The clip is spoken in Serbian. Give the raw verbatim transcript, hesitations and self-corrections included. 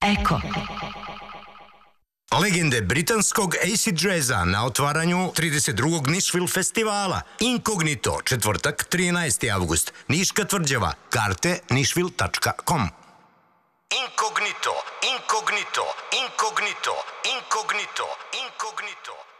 Eko. Legende britanskog acid jazza na otvaranju trideset drugog Nashville festivala. Inkognito, četvrtak, trinaesti avgust. Niška tvrđava. Karte nashville tačka com. Inkognito, inkognito, inkognito, inkognito, inkognito.